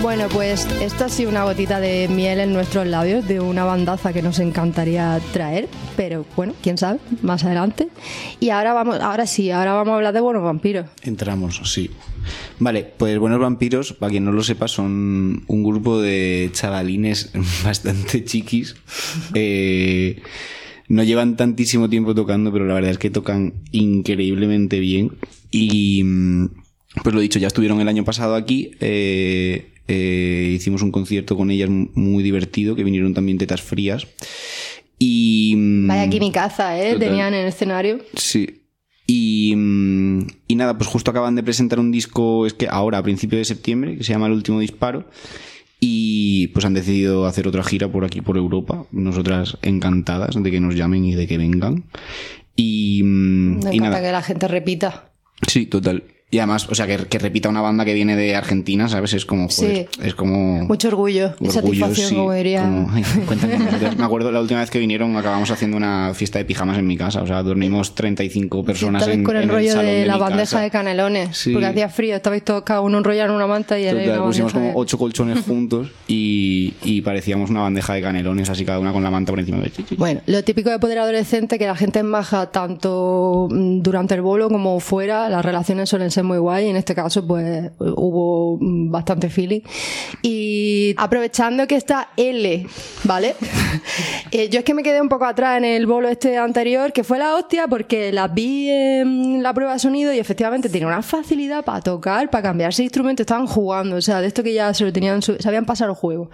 Bueno, pues esta ha sido una gotita de miel en nuestros labios de una bandaza que nos encantaría traer, pero bueno, quién sabe, más adelante. Y ahora vamos a hablar de Buenos Vampiros. Entramos, sí. Vale, pues Buenos Vampiros, para quien no lo sepa, son un grupo de chavalines bastante chiquis. No llevan tantísimo tiempo tocando, pero la verdad es que tocan increíblemente bien. Y pues lo dicho, ya estuvieron el año pasado aquí. Hicimos un concierto con ellas muy divertido, que vinieron también Tetas Frías. Y vaya quimicaza, total. Tenían en el escenario. Sí. Y nada, pues justo acaban de presentar un disco, es que ahora, a principios de septiembre, que se llama El Último Disparo. Y pues han decidido hacer otra gira por aquí, por Europa. Nosotras encantadas de que nos llamen y de que vengan. Me encanta que la gente repita. Sí, total. Y además, o sea, que repita una banda que viene de Argentina, ¿sabes? Es como, joder, sí. Es como... Mucho orgullo y satisfacción, sí, como diría. Me acuerdo la última vez que vinieron, acabamos haciendo una fiesta de pijamas en mi casa. O sea, dormimos 35 personas en con el rollo de la bandeja de canelones. Sí. Porque hacía frío, estabais todos cada uno enrollado en una manta y era una pusimos como de... 8 colchones juntos y parecíamos una bandeja de canelones, así cada una con la manta por encima. Bueno, lo típico de poder adolescente, que la gente es maja tanto durante el bolo como fuera, las relaciones suelen ser muy guay, y en este caso pues hubo bastante feeling. Y aprovechando que está L, ¿vale? Yo es que me quedé un poco atrás en el bolo este anterior, que fue la hostia, porque las vi en la prueba de sonido y efectivamente tenía una facilidad para tocar, para cambiarse de instrumento, estaban jugando, o sea, de esto que ya se habían pasado el juego.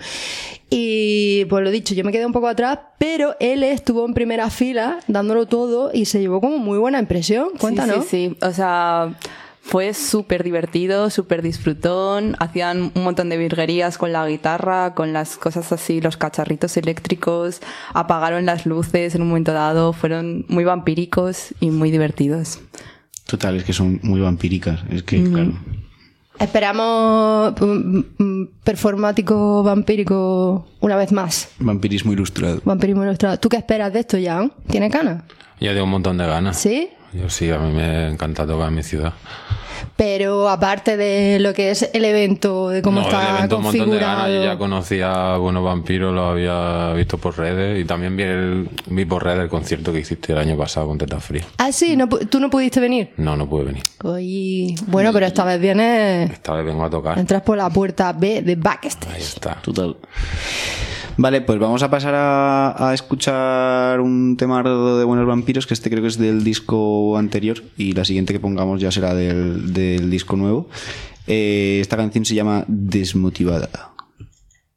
Y pues lo dicho, yo me quedé un poco atrás, pero él estuvo en primera fila dándolo todo y se llevó como muy buena impresión. Cuéntanos. Sí, o sea, fue súper divertido, súper disfrutón. Hacían un montón de virguerías con la guitarra, con las cosas así, los cacharritos eléctricos. Apagaron las luces en un momento dado. Fueron muy vampíricos y muy divertidos. Total, es que son muy vampíricas. Es que, claro... Esperamos performático vampírico una vez más. Vampirismo ilustrado. Vampirismo ilustrado. ¿Tú qué esperas de esto, Jan? ¿Tienes ganas? Yo tengo un montón de ganas. ¿Sí? Yo sí, a mí me encanta tocar en mi ciudad. Pero aparte de lo que es el evento, de cómo está el evento, configurado... un montón de ganas. Yo ya conocía a Buenos Vampiros, lo había visto por redes y también vi por redes el concierto que hiciste el año pasado con Tetas Frías. Ah, sí, ¿tú no pudiste venir? No pude venir. Oye, bueno, pero esta vez vienes... Esta vez vengo a tocar. Entras por la puerta B de Backstage. Ahí está. Total. Vale, pues vamos a pasar a escuchar un tema de Buenos Vampiros, que este creo que es del disco anterior, y la siguiente que pongamos ya será del disco nuevo. Esta canción se llama Desmotivada.